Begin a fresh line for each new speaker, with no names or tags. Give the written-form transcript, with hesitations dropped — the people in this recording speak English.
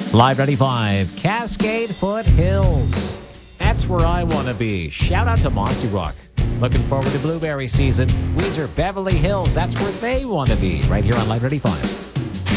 Live 95, Cascade Foothills. That's where I want to be. Shout out to Mossy Rock. Looking forward to blueberry season. Weezer, Beverly Hills. That's where they want to be. Right here on Live 95.